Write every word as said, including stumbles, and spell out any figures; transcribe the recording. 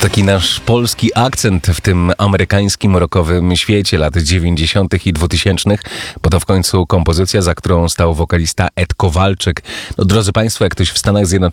taki nasz polski akcent w tym amerykańskim rockowym świecie lat dziewięćdziesiątych i dwutysięcznych, bo to w końcu kompozycja, za którą stał wokalista Ed Kowalczyk. No, drodzy Państwo, jak ktoś w Stanach Zjednoczonych